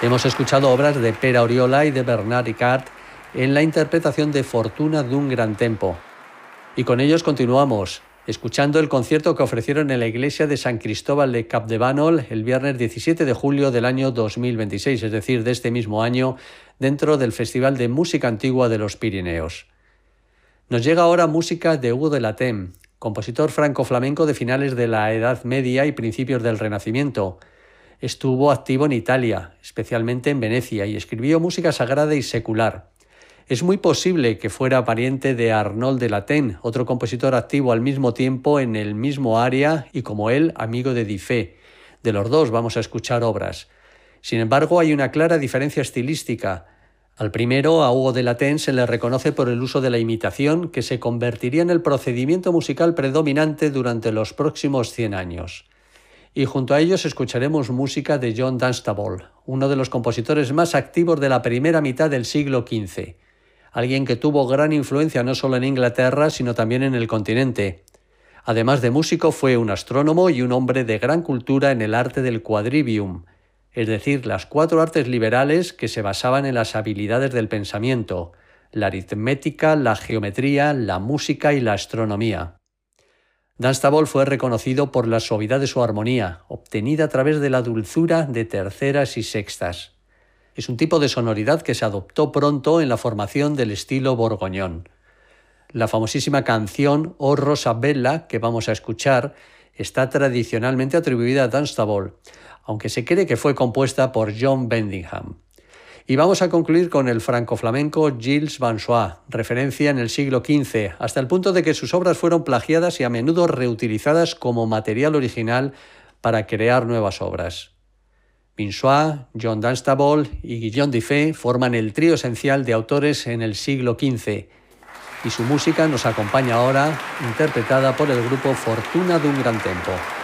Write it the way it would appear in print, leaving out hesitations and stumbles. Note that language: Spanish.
Hemos escuchado obras de Pere Oriola y de Bernard Ricard en la interpretación de Fortuna d'un gran tempo. Y con ellos continuamos, escuchando el concierto que ofrecieron en la iglesia de San Cristóbal de Capdevànol el viernes 17 de julio del año 2026, es decir, de este mismo año, dentro del Festival de Música Antigua de los Pirineos. Nos llega ahora música de Hugo de Lathem, compositor franco-flamenco de finales de la Edad Media y principios del Renacimiento. Estuvo activo en Italia, especialmente en Venecia, y escribió música sagrada y secular. Es muy posible que fuera pariente de Arnauld de Lathem, otro compositor activo al mismo tiempo en el mismo área y como él, amigo de Dufay. De los dos vamos a escuchar obras. Sin embargo, hay una clara diferencia estilística. Al primero, a Hugo de Lathem, se le reconoce por el uso de la imitación, que se convertiría en el procedimiento musical predominante durante los próximos 100 años. Y junto a ellos escucharemos música de John Dunstable, uno de los compositores más activos de la primera mitad del siglo XV. Alguien que tuvo gran influencia no solo en Inglaterra, sino también en el continente. Además de músico, fue un astrónomo y un hombre de gran cultura en el arte del quadrivium, es decir, las 4 artes liberales que se basaban en las habilidades del pensamiento, la aritmética, la geometría, la música y la astronomía. Dunstable fue reconocido por la suavidad de su armonía, obtenida a través de la dulzura de terceras y sextas. Es un tipo de sonoridad que se adoptó pronto en la formación del estilo borgoñón. La famosísima canción O Rosa Bella, que vamos a escuchar, está tradicionalmente atribuida a Dunstable, aunque se cree que fue compuesta por John Bendingham. Y vamos a concluir con el franco-flamenco Gilles Vanchois, referencia en el siglo XV, hasta el punto de que sus obras fueron plagiadas y a menudo reutilizadas como material original para crear nuevas obras. Vanchois, John Dunstable y Guillaume Dufay forman el trío esencial de autores en el siglo XV, y su música nos acompaña ahora, interpretada por el grupo Fortuna d'un gran tempo.